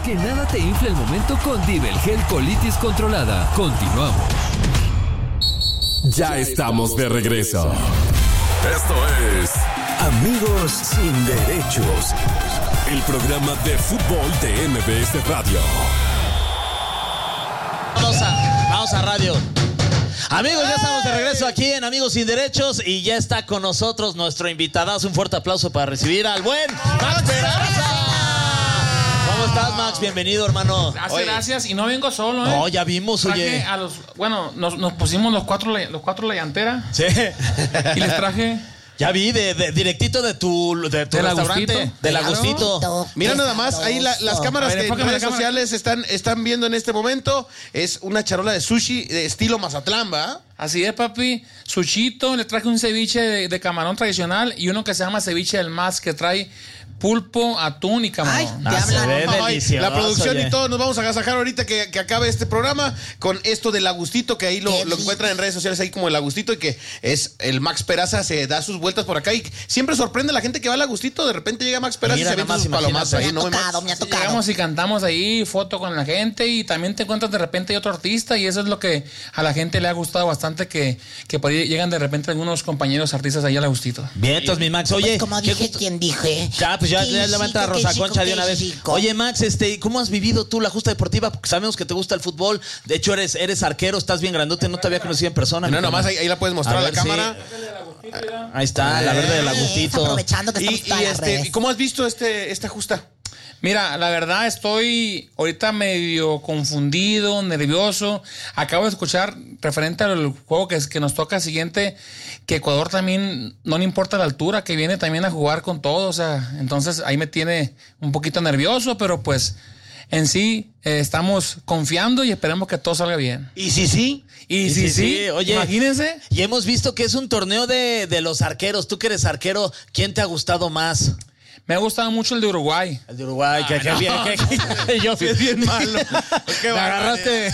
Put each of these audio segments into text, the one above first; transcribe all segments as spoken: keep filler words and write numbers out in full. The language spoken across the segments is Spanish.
Que nada te infle el momento con Divelgel Colitis Controlada. Continuamos. Ya estamos de regreso. Esto es Amigos Sin Derechos, el programa de fútbol de M B S Radio. Vamos a, vamos a radio. Amigos, ya estamos de regreso aquí en Amigos Sin Derechos y ya está con nosotros nuestro invitadazo. Un fuerte aplauso para recibir al buen Max Peraza. ¿Cómo estás, Max? Bienvenido, hermano. Gracias, Oye. gracias. Y no vengo solo, ¿eh? No, ya vimos, traje oye. A los, bueno, nos, nos pusimos los cuatro, los cuatro la llantera. Sí. Y les traje... Ya vi, de, de, directito de tu, de tu Del restaurante. Agustito. Del Agustito. Mira nada más, ahí la, las cámaras A ver, que en enfócame redes la cámara. sociales están, están viendo en este momento. Es una charola de sushi de estilo Mazatlán, ¿va? Así es, papi. Sushito, le traje un ceviche de, de camarón tradicional y uno que se llama ceviche del Más, que trae pulpo, atún y camarón. Ay, Ah, te se hablan. ve Ay, delicioso, la producción oye. y todo, nos vamos a agasajar ahorita que, que acabe este programa con esto del Agustito, que ahí lo, Qué lo rico. encuentran en redes sociales ahí como el Agustito, y que es el Max Peraza, se da sus vueltas por acá y siempre sorprende a la gente que va al Agustito. De repente llega Max Peraza Mira, y se nada avienta más, sus palomazos imagínate. ahí, Me ha ¿no? tocado, me ha tocado. Llegamos y cantamos ahí, foto con la gente y también te encuentras de repente hay otro artista y eso es lo que a la gente le ha gustado bastante, que, que por ahí llegan de repente algunos compañeros artistas ahí al Agustito. Bien, entonces, mi Max. Oye, Como qué dije, gusto- quien dije. Ya, pues ya, Qué ya levanta chico, Rosa qué Concha chico, de una qué vez. chico. Oye, Max, este, ¿cómo has vivido tú la justa deportiva? Porque sabemos que te gusta el fútbol. De hecho, eres, eres arquero, estás bien grandote, no te había conocido en persona. No, mi nomás carnal. ahí, ahí la puedes mostrar A a la ver, sí. cámara. Ahí está, la verde del Ay, Agustito. aprovechando que Y, estamos y todas las este, redes. ¿y cómo has visto este, esta justa? Mira, la verdad estoy ahorita medio confundido, nervioso. Acabo de escuchar referente al juego que, es, que nos toca siguiente, que Ecuador también no le importa la altura, que viene también a jugar con todo. O sea, entonces ahí me tiene un poquito nervioso, pero pues en sí eh, estamos confiando y esperemos que todo salga bien. Y sí, sí. Y sí, sí, oye. imagínense. Y hemos visto que es un torneo de, de los arqueros. Tú que eres arquero, ¿quién te ha gustado más? Me ha gustado mucho el de Uruguay. El de Uruguay, que, que bien, que, yo Es bien malo. Qué me bárbaro. agarraste.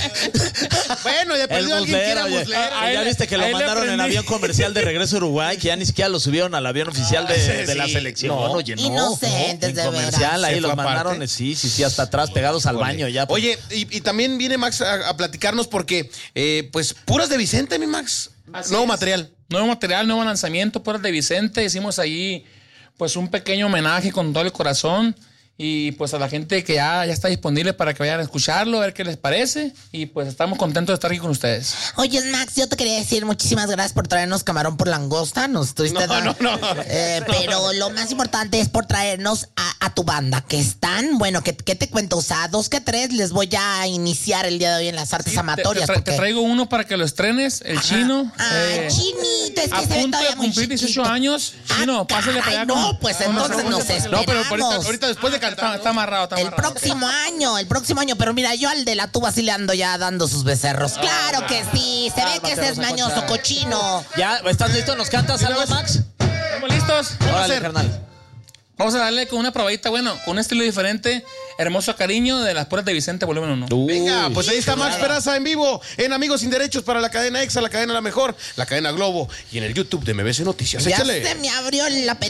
Bueno, ya El perdió alguien que era buslero, oye. buslero. Ahí Ya le- viste que lo ahí le mandaron en aprendí. avión comercial de regreso a Uruguay, que ya ni siquiera lo subieron al avión oficial de, Sí, de la sí. selección. No. Oye, no. Inocentes, en de comercial, veras. ahí Se los fue mandaron, aparte. sí, sí, sí, hasta atrás, pegados al baño ya. Oye, y, y también viene Max a, a platicarnos porque, eh, pues, puras de Vicente, mi Max. Así Nuevo es. material. Nuevo material, nuevo lanzamiento, por el de Vicente. Hicimos ahí pues un pequeño homenaje con todo el corazón. Y pues a la gente que ya, ya está disponible para que vayan a escucharlo, a ver qué les parece. Y pues estamos contentos de estar aquí con ustedes. Oye, Max, yo te quería decir muchísimas gracias por traernos camarón por langosta. Nos estuviste No, dando- no, no. Eh, pero lo más importante es por traernos a, a tu banda, que están, bueno, ¿qué, qué te cuento? O sea, dos que tres les voy a iniciar el día de hoy en las artes Sí, te, amatorias. te tra- te porque- traigo uno para que lo estrenes, el chino. Ah, eh, chinito, es que a se ve punto todavía de muy cumplir dieciocho chiquito. años. Ah, Chino, pásale para caray, allá. no, con- pues con entonces nosotros. nos esperamos. No, pero ahorita, ahorita después de Está, cantar. está amarrado, está El amarrado. próximo año, el próximo año. Pero mira, yo al de la tuba sí le ando ya dando sus becerros. Claro que sí, se ve que ese es mañoso, cochino. ¿Ya? ¿Estás listo? ¿Nos cantas algo, Max? ¿Estamos listos? Órale, hacer? carnal. Vamos a darle con una probadita, bueno, con un estilo diferente. Hermoso cariño de las puras de Vicente, volumen uno. Venga, pues ahí está Max Peraza en vivo, en Amigos Sin Derechos para la cadena EXA, la cadena La Mejor, la cadena Globo y en el YouTube de M B S Noticias. Ya Échale. se me abrió el apetito.